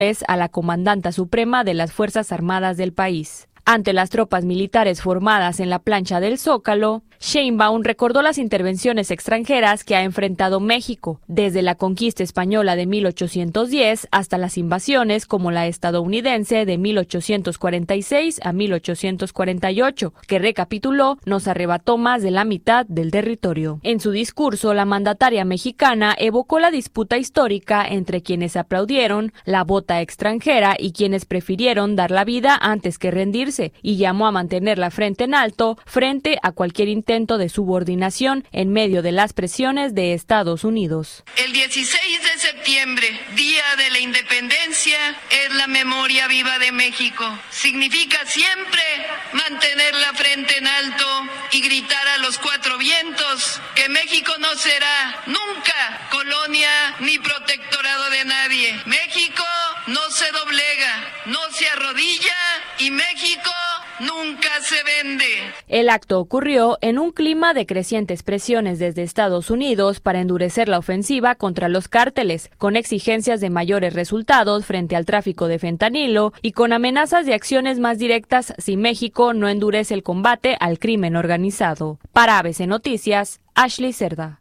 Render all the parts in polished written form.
a la comandanta suprema de las Fuerzas Armadas del país. Ante las tropas militares formadas en la plancha del Zócalo, Sheinbaum recordó las intervenciones extranjeras que ha enfrentado México, desde la conquista española de 1810 hasta las invasiones como la estadounidense de 1846 a 1848, que recapituló, nos arrebató más de la mitad del territorio. En su discurso, la mandataria mexicana evocó la disputa histórica entre quienes aplaudieron la bota extranjera y quienes prefirieron dar la vida antes que rendirse, y llamó a mantener la frente en alto frente a cualquier intento de subordinación en medio de las presiones de Estados Unidos. El 16 de septiembre, Día de la Independencia, es la memoria viva de México. Significa siempre mantener la frente en alto y gritar a los cuatro vientos que México no será nunca colonia ni protectorado de nadie. México no se doblega, no se arrodilla y México nunca se vende. El acto ocurrió en un clima de crecientes presiones desde Estados Unidos para endurecer la ofensiva contra los cárteles, con exigencias de mayores resultados frente al tráfico de fentanilo y con amenazas de acciones más directas si México no endurece el combate al crimen organizado. Para ABC Noticias, Ashley Cerda.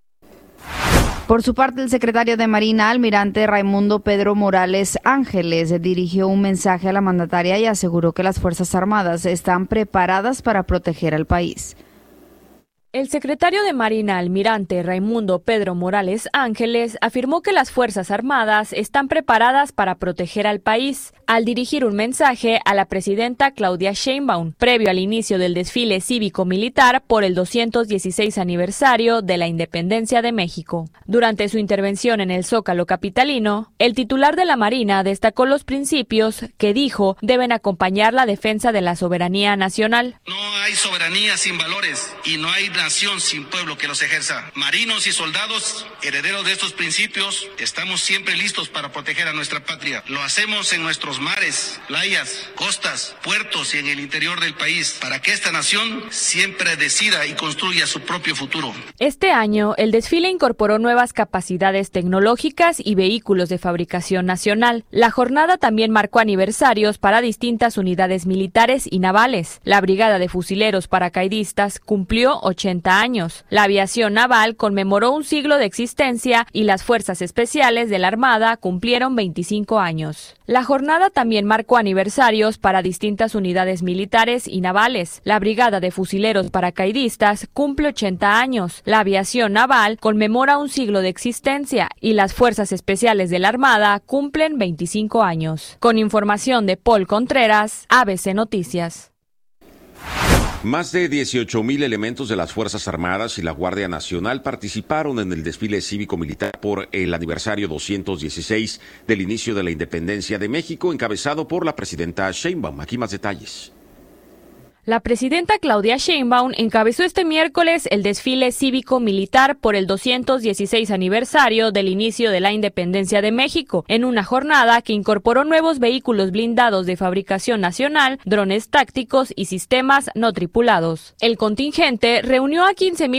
Por su parte, el secretario de Marina, almirante Raimundo Pedro Morales Ángeles, dirigió un mensaje a la mandataria y aseguró que las Fuerzas Armadas están preparadas para proteger al país. El secretario de Marina, almirante Raimundo Pedro Morales Ángeles, afirmó que las Fuerzas Armadas están preparadas para proteger al país, al dirigir un mensaje a la presidenta Claudia Sheinbaum, previo al inicio del desfile cívico-militar por el 216 aniversario de la independencia de México. Durante su intervención en el Zócalo capitalino, el titular de la Marina destacó los principios que dijo deben acompañar la defensa de la soberanía nacional. No hay soberanía sin valores y no hay nación sin pueblo que los ejerza. Marinos y soldados, herederos de estos principios, estamos siempre listos para proteger a nuestra patria. Lo hacemos en nuestros mares, playas, costas, puertos y en el interior del país, para que esta nación siempre decida y construya su propio futuro. Este año, el desfile incorporó nuevas capacidades tecnológicas y vehículos de fabricación nacional. La jornada también marcó aniversarios para distintas unidades militares y navales. La Brigada de Fusileros Paracaidistas cumplió 80 años. La aviación naval conmemoró un siglo de existencia y las Fuerzas Especiales de la Armada cumplieron 25 años. La jornada también marcó aniversarios para distintas unidades militares y navales. La Brigada de Fusileros Paracaidistas cumple 80 años. La aviación naval conmemora un siglo de existencia y las Fuerzas Especiales de la Armada cumplen 25 años. Con información de Paul Contreras, ABC Noticias. Más de 18,000 elementos de las Fuerzas Armadas y la Guardia Nacional participaron en el desfile cívico-militar por el aniversario 216 del inicio de la independencia de México, encabezado por la presidenta Sheinbaum. Aquí más detalles. La presidenta Claudia Sheinbaum encabezó este miércoles el desfile cívico-militar por el 216 aniversario del inicio de la independencia de México, en una jornada que incorporó nuevos vehículos blindados de fabricación nacional, drones tácticos y sistemas no tripulados. El contingente reunió a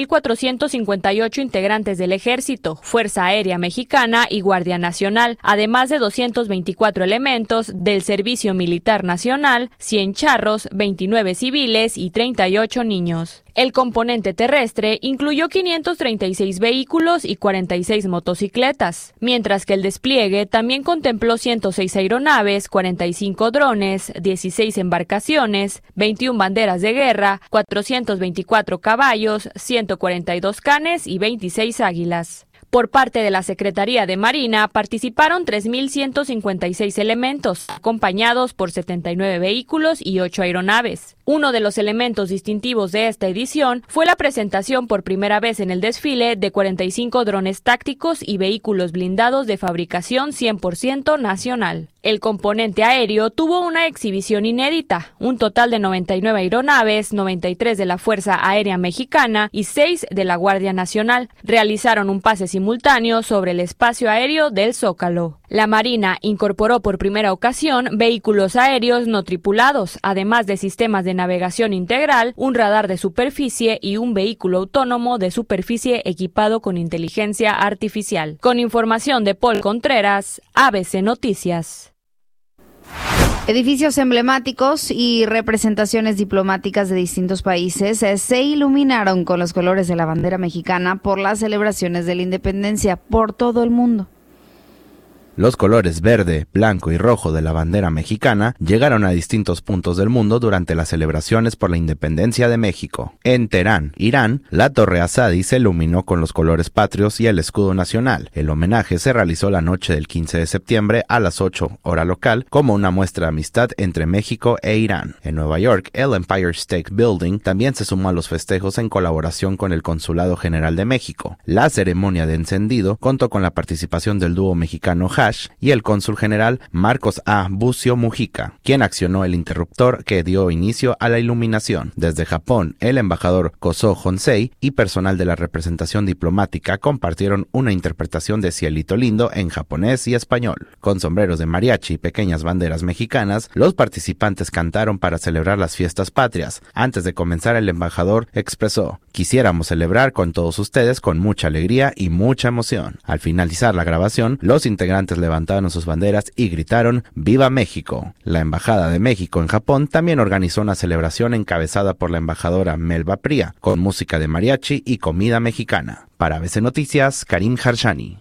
15,458 integrantes del Ejército, Fuerza Aérea Mexicana y Guardia Nacional, además de 224 elementos del Servicio Militar Nacional, 100 charros, 29 civiles y 38 niños. El componente terrestre incluyó 536 vehículos y 46 motocicletas, mientras que el despliegue también contempló 106 aeronaves, 45 drones, 16 embarcaciones, 21 banderas de guerra, 424 caballos, 142 canes y 26 águilas. Por parte de la Secretaría de Marina participaron 3,156 elementos, acompañados por 79 vehículos y 8 aeronaves. Uno de los elementos distintivos de esta edición fue la presentación por primera vez en el desfile de 45 drones tácticos y vehículos blindados de fabricación 100% nacional. El componente aéreo tuvo una exhibición inédita, un total de 99 aeronaves, 93 de la Fuerza Aérea Mexicana y 6 de la Guardia Nacional. Realizaron un pase simultáneo sobre el espacio aéreo del Zócalo. La Marina incorporó por primera ocasión vehículos aéreos no tripulados, además de sistemas de navegación integral, un radar de superficie y un vehículo autónomo de superficie equipado con inteligencia artificial. Con información de Paul Contreras, ABC Noticias. Edificios emblemáticos y representaciones diplomáticas de distintos países se iluminaron con los colores de la bandera mexicana por las celebraciones de la independencia por todo el mundo. Los colores verde, blanco y rojo de la bandera mexicana llegaron a distintos puntos del mundo durante las celebraciones por la independencia de México. En Teherán, Irán, la Torre Azadi se iluminó con los colores patrios y el escudo nacional. El homenaje se realizó la noche del 15 de septiembre a las 8 hora local como una muestra de amistad entre México e Irán. En Nueva York, el Empire State Building también se sumó a los festejos en colaboración con el Consulado General de México. La ceremonia de encendido contó con la participación del dúo mexicano y el cónsul general Marcos A. Bucio Mujica, quien accionó el interruptor que dio inicio a la iluminación. Desde Japón, el embajador Koso Honsei y personal de la representación diplomática compartieron una interpretación de Cielito Lindo en japonés y español. Con sombreros de mariachi y pequeñas banderas mexicanas, los participantes cantaron para celebrar las fiestas patrias. Antes de comenzar, el embajador expresó: "Quisiéramos celebrar con todos ustedes con mucha alegría y mucha emoción". Al finalizar la grabación, los integrantes levantaron sus banderas y gritaron ¡Viva México! La Embajada de México en Japón también organizó una celebración encabezada por la embajadora Melba Pría, con música de mariachi y comida mexicana. Para ABC Noticias, Karim Harshani.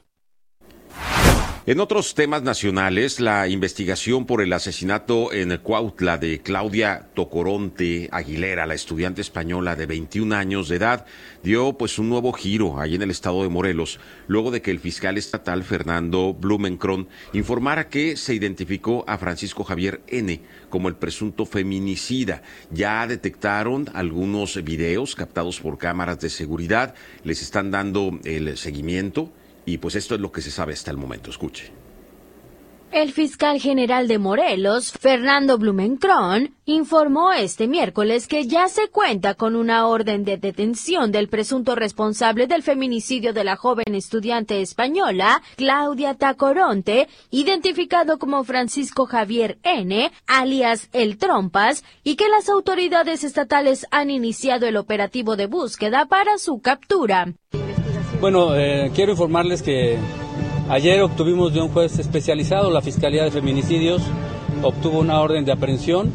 En otros temas nacionales, la investigación por el asesinato en Cuautla de Claudia Tocoronte Aguilera, la estudiante española de 21 años de edad, dio un nuevo giro ahí en el estado de Morelos, luego de que el fiscal estatal Fernando Blumenkron informara que se identificó a Francisco Javier N. como el presunto feminicida. Ya detectaron algunos videos captados por cámaras de seguridad, les están dando el seguimiento. Y esto es lo que se sabe hasta el momento. Escuche. El fiscal general de Morelos, Fernando Blumenkron, informó este miércoles que ya se cuenta con una orden de detención del presunto responsable del feminicidio de la joven estudiante española, Claudia Tocoronte, identificado como Francisco Javier N., alias El Trompas, y que las autoridades estatales han iniciado el operativo de búsqueda para su captura. Bueno, quiero informarles que ayer obtuvimos de un juez especializado, la Fiscalía de Feminicidios, obtuvo una orden de aprehensión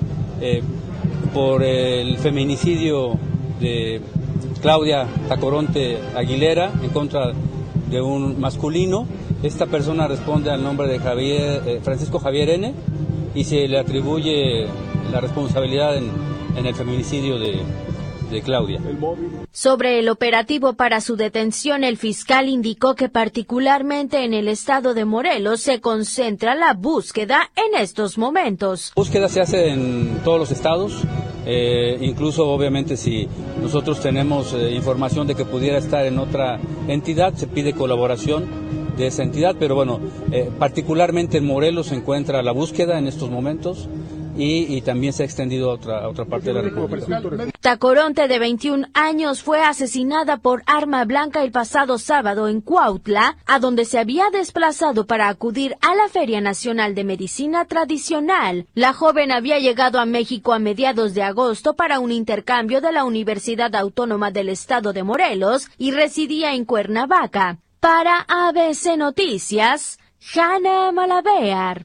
por el feminicidio de Claudia Tocoronte Aguilera en contra de un masculino. Esta persona responde al nombre de Francisco Javier N. y se le atribuye la responsabilidad en el feminicidio de Claudia. Sobre el operativo para su detención, el fiscal indicó que particularmente en el estado de Morelos se concentra la búsqueda en estos momentos. La búsqueda se hace en todos los estados, incluso obviamente si nosotros tenemos información de que pudiera estar en otra entidad, se pide colaboración de esa entidad, pero bueno, particularmente en Morelos se encuentra la búsqueda en estos momentos. Y también se ha extendido a otra parte de la República. Tocoronte, de 21 años, fue asesinada por arma blanca el pasado sábado en Cuautla, a donde se había desplazado para acudir a la Feria Nacional de Medicina Tradicional. La joven había llegado a México a mediados de agosto para un intercambio de la Universidad Autónoma del Estado de Morelos y residía en Cuernavaca. Para ABC Noticias, Hanna Malabear.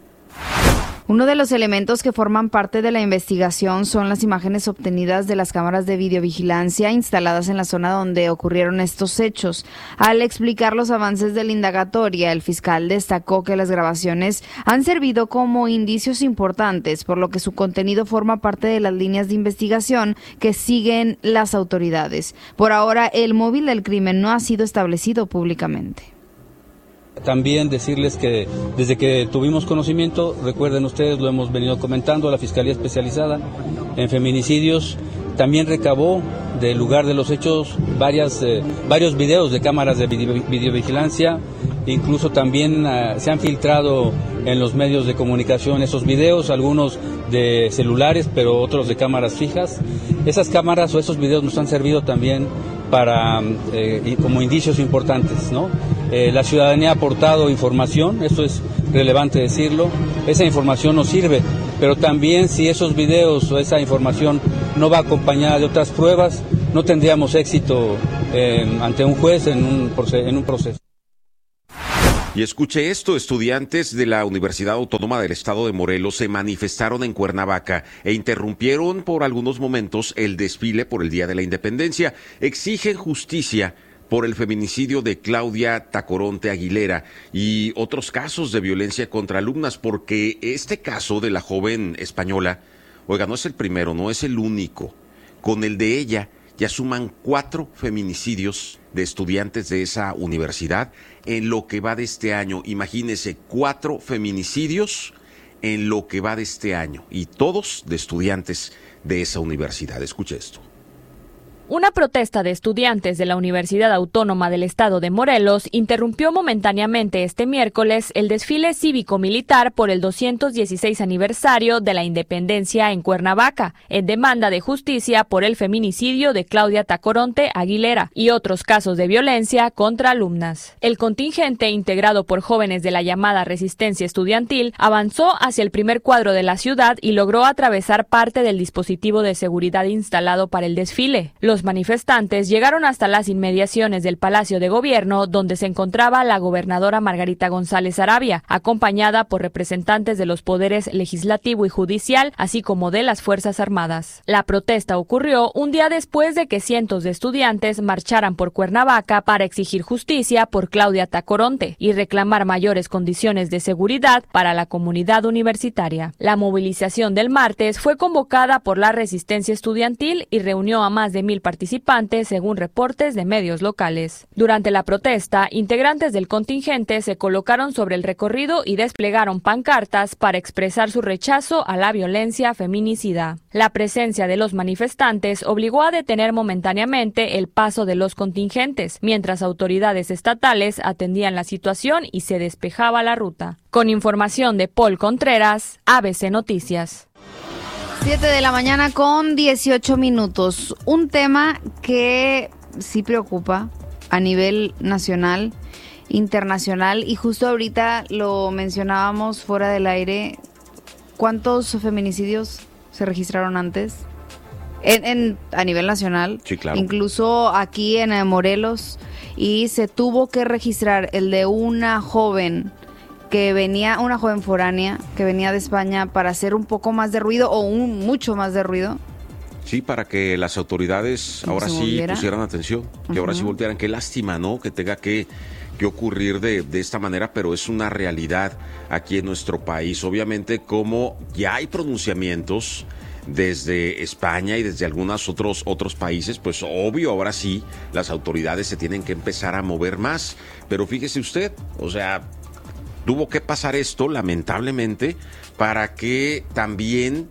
Uno de los elementos que forman parte de la investigación son las imágenes obtenidas de las cámaras de videovigilancia instaladas en la zona donde ocurrieron estos hechos. Al explicar los avances de la indagatoria, el fiscal destacó que las grabaciones han servido como indicios importantes, por lo que su contenido forma parte de las líneas de investigación que siguen las autoridades. Por ahora, el móvil del crimen no ha sido establecido públicamente. También decirles que desde que tuvimos conocimiento, recuerden ustedes, lo hemos venido comentando, la Fiscalía Especializada en Feminicidios también recabó del lugar de los hechos varios videos de cámaras de videovigilancia, incluso también se han filtrado en los medios de comunicación esos videos, algunos de celulares, pero otros de cámaras fijas. Esas cámaras o esos videos nos han servido también para como indicios importantes, ¿no? La ciudadanía ha aportado información, eso es relevante decirlo, esa información nos sirve, pero también si esos videos o esa información no va acompañada de otras pruebas, no tendríamos éxito ante un juez en un proceso. Y escuche esto, estudiantes de la Universidad Autónoma del Estado de Morelos se manifestaron en Cuernavaca e interrumpieron por algunos momentos el desfile por el Día de la Independencia. Exigen justicia por el feminicidio de Claudia Tacoronte Aguilera y otros casos de violencia contra alumnas, porque este caso de la joven española, oiga, no es el primero, no es el único. Con el de ella ya suman 4 feminicidios de estudiantes de esa universidad en lo que va de este año. Imagínense, 4 feminicidios en lo que va de este año, y todos de estudiantes de esa universidad. Escuche esto. Una protesta de estudiantes de la Universidad Autónoma del Estado de Morelos interrumpió momentáneamente este miércoles el desfile cívico-militar por el 216 aniversario de la independencia en Cuernavaca, en demanda de justicia por el feminicidio de Claudia Tacoronte Aguilera y otros casos de violencia contra alumnas. El contingente, integrado por jóvenes de la llamada resistencia estudiantil, avanzó hacia el primer cuadro de la ciudad y logró atravesar parte del dispositivo de seguridad instalado para el desfile. Los manifestantes llegaron hasta las inmediaciones del Palacio de Gobierno, donde se encontraba la gobernadora Margarita González Arabia, acompañada por representantes de los poderes legislativo y judicial, así como de las Fuerzas Armadas. La protesta ocurrió un día después de que cientos de estudiantes marcharan por Cuernavaca para exigir justicia por Claudia Tacoronte y reclamar mayores condiciones de seguridad para la comunidad universitaria. La movilización del martes fue convocada por la resistencia estudiantil y reunió a más de 1,000 participantes, según reportes de medios locales. Durante la protesta, integrantes del contingente se colocaron sobre el recorrido y desplegaron pancartas para expresar su rechazo a la violencia feminicida. La presencia de los manifestantes obligó a detener momentáneamente el paso de los contingentes, mientras autoridades estatales atendían la situación y se despejaba la ruta. Con información de Paul Contreras, ABC Noticias. 7 de la mañana con 18 minutos. Un tema que sí preocupa a nivel nacional, internacional, y justo ahorita lo mencionábamos fuera del aire. ¿Cuántos feminicidios se registraron antes? A nivel nacional. Sí, claro. Incluso aquí en Morelos, y se tuvo que registrar el de una joven foránea que venía de España para hacer un poco más de ruido o mucho más de ruido. Sí, para que las autoridades ahora sí pusieran atención, que ahora sí voltearan. Qué lástima, ¿no?, que tenga que ocurrir de esta manera, pero es una realidad aquí en nuestro país. Obviamente, como ya hay pronunciamientos desde España y desde algunos otros países, pues obvio, ahora sí las autoridades se tienen que empezar a mover más. Pero fíjese usted, o sea, tuvo que pasar esto, lamentablemente, para que también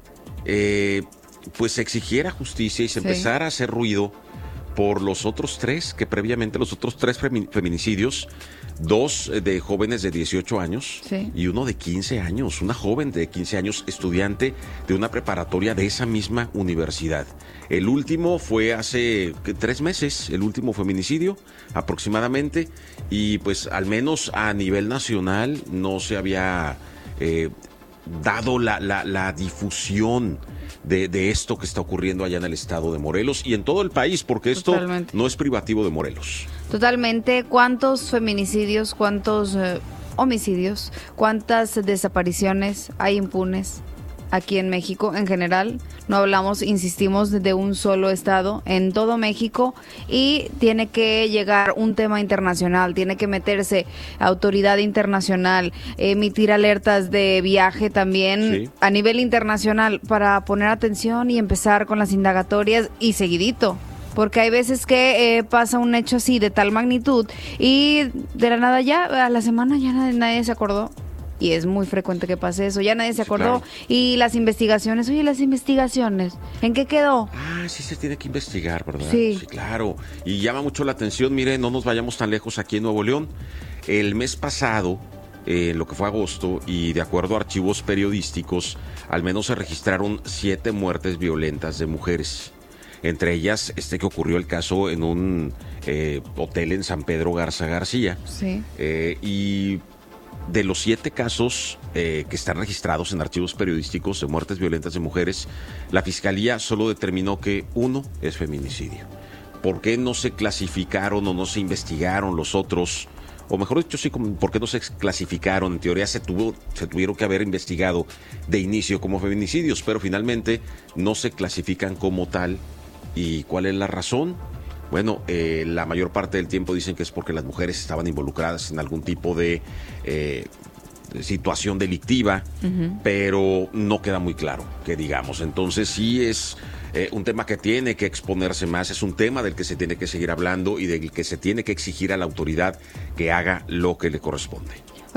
pues se exigiera justicia y se empezara a hacer ruido por los otros 3, que previamente los otros 3 feminicidios, 2 de jóvenes de 18 años y uno de 15 años, una joven de 15 años, estudiante de una preparatoria de esa misma universidad. El último fue hace 3 meses, el último feminicidio aproximadamente, y pues al menos a nivel nacional no se había dado la difusión de esto que está ocurriendo allá en el estado de Morelos y en todo el país, porque esto no es privativo de Morelos. Totalmente. ¿Cuántos feminicidios, cuántos homicidios, cuántas desapariciones hay impunes aquí en México en general? No hablamos, insistimos, de un solo estado, en todo México, y tiene que llegar un tema internacional, tiene que meterse autoridad internacional, emitir alertas de viaje también a nivel internacional para poner atención y empezar con las indagatorias y seguidito. Porque hay veces que pasa un hecho así de tal magnitud y de la nada ya, a la semana ya nadie se acordó. Y es muy frecuente que pase eso, ya nadie se acordó. Claro. Y las investigaciones, ¿en qué quedó? Sí se tiene que investigar, ¿verdad? Sí, claro. Y llama mucho la atención, mire, no nos vayamos tan lejos aquí en Nuevo León. El mes pasado, lo que fue agosto, y de acuerdo a archivos periodísticos, al menos se registraron 7 muertes violentas de mujeres. Entre ellas, que ocurrió el caso en un hotel en San Pedro Garza García. Sí. Y de los 7 casos que están registrados en archivos periodísticos de muertes violentas de mujeres, la Fiscalía solo determinó que 1 es feminicidio. ¿Por qué no se clasificaron o no se investigaron los otros o mejor dicho, sí, ¿por qué no se clasificaron? En teoría se tuvieron que haber investigado de inicio como feminicidios, pero finalmente no se clasifican como tal. ¿Y cuál es la razón? Bueno, la mayor parte del tiempo dicen que es porque las mujeres estaban involucradas en algún tipo de situación delictiva, pero no queda muy claro que digamos. Entonces sí es un tema que tiene que exponerse más, es un tema del que se tiene que seguir hablando y del que se tiene que exigir a la autoridad que haga lo que le corresponde.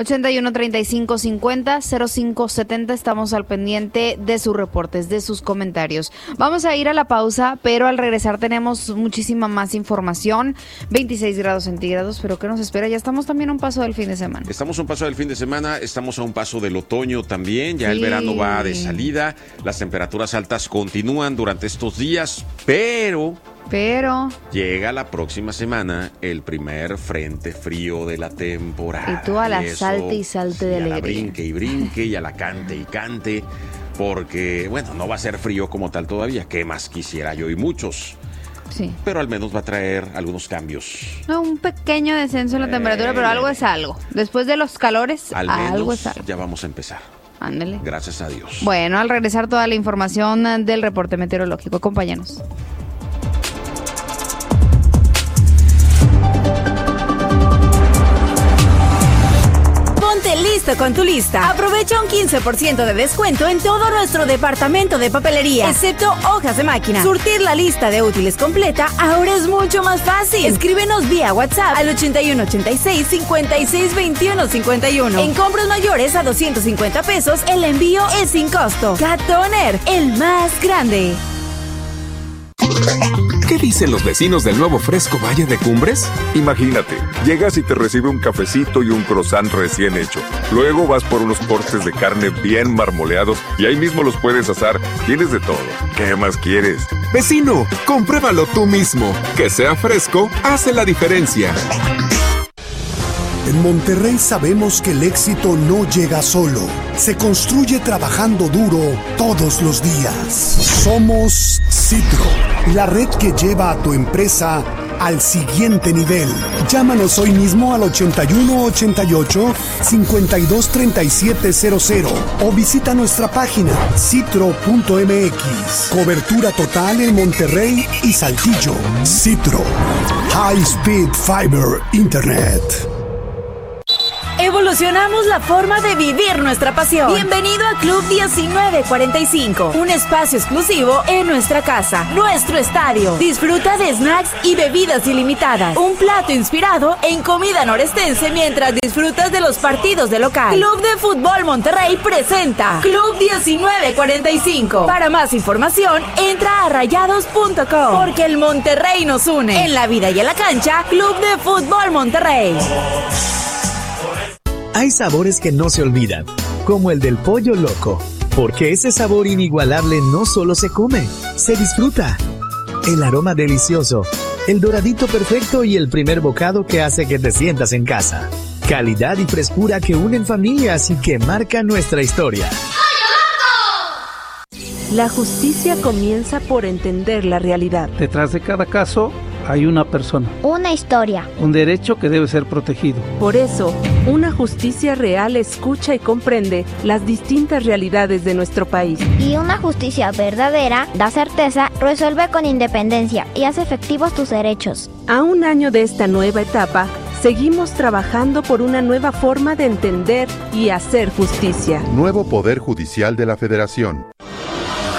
81-35-50-0570, estamos al pendiente de sus reportes, de sus comentarios. Vamos a ir a la pausa, pero al regresar tenemos muchísima más información. 26 grados centígrados, pero ¿qué nos espera? Ya estamos también a un paso del fin de semana. Estamos a un paso del fin de semana, estamos a un paso del otoño también, ya el verano va de salida, las temperaturas altas continúan durante estos días, pero llega la próxima semana el primer frente frío de la temporada. Y tú a la salte y salte de alegría. A la brinque y brinque y a la cante y cante, porque, bueno, no va a ser frío como tal todavía, ¿qué más quisiera yo y muchos? Sí. Pero al menos va a traer algunos cambios. No, un pequeño descenso en la temperatura, pero algo es algo. Después de los calores, algo es algo. Ya vamos a empezar. Ándale. Gracias a Dios. Bueno, al regresar toda la información del reporte meteorológico, acompáñanos. Ponte listo con tu lista. Aprovecha un 15% de descuento en todo nuestro departamento de papelería, excepto hojas de máquina. Surtir la lista de útiles completa ahora es mucho más fácil. Escríbenos vía WhatsApp al 8186-562151. En compras mayores a 250 pesos, el envío es sin costo. Cat Toner, el más grande. ¿Qué dicen los vecinos del nuevo Fresco Valle de Cumbres? Imagínate, llegas y te recibe un cafecito y un croissant recién hecho. Luego vas por unos cortes de carne bien marmoleados y ahí mismo los puedes asar. Tienes de todo. ¿Qué más quieres? Vecino, compruébalo tú mismo. Que sea fresco hace la diferencia. En Monterrey sabemos que el éxito no llega solo, se construye trabajando duro todos los días. Somos Citro, la red que lleva a tu empresa al siguiente nivel. Llámanos hoy mismo al 8188-523700 o visita nuestra página citro.mx. Cobertura total en Monterrey y Saltillo. Citro, High Speed Fiber Internet. Evolucionamos la forma de vivir nuestra pasión. Bienvenido a Club 1945, un espacio exclusivo en nuestra casa, nuestro estadio. Disfruta de snacks y bebidas ilimitadas. Un plato inspirado en comida norestense mientras disfrutas de los partidos de local. Club de Fútbol Monterrey presenta Club 1945. Para más información, entra a rayados.com, porque el Monterrey nos une. En la vida y en la cancha, Club de Fútbol Monterrey. Hay sabores que no se olvidan, como el del pollo loco, porque ese sabor inigualable no solo se come, se disfruta. El aroma delicioso, el doradito perfecto y el primer bocado que hace que te sientas en casa. Calidad y frescura que unen familias y que marcan nuestra historia. La justicia comienza por entender la realidad. Detrás de cada caso hay una persona. Una historia. Un derecho que debe ser protegido. Por eso, una justicia real escucha y comprende las distintas realidades de nuestro país. Y una justicia verdadera da certeza, resuelve con independencia y hace efectivos tus derechos. A un año de esta nueva etapa, seguimos trabajando por una nueva forma de entender y hacer justicia. Nuevo Poder Judicial de la Federación.